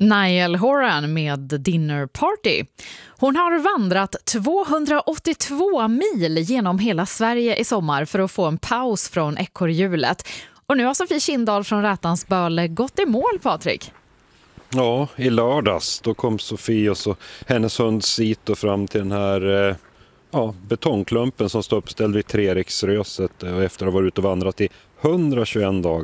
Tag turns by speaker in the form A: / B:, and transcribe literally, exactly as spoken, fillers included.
A: Niall Horan med Dinner Party. Hon har vandrat tvåhundraåttiotvå mil genom hela Sverige i sommar för att få en paus från ekorrhjulet. Och nu har Sofie Kindahl från Rätans Böle gått i mål, Patrik.
B: Ja, i lördags då kom Sofie och så hennes hund Sito fram till den här eh, ja, betongklumpen som står uppställd vid Treriksröset och efter att ha varit ute och vandrat i hundratjugoett dagar.